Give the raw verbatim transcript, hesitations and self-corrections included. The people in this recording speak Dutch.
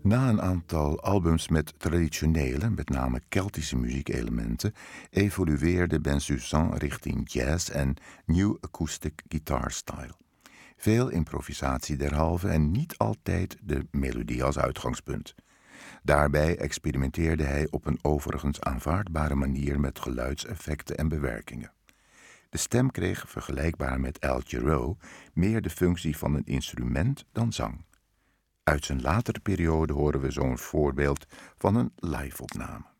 Na een aantal albums met traditionele, met name Keltische muziekelementen, evolueerde Bensusan richting jazz en new acoustic guitar style. Veel improvisatie derhalve en niet altijd de melodie als uitgangspunt. Daarbij experimenteerde hij op een overigens aanvaardbare manier met geluidseffecten en bewerkingen. De stem kreeg, vergelijkbaar met Al Jarreau, meer de functie van een instrument dan zang. Uit zijn latere periode horen we zo'n voorbeeld van een live-opname.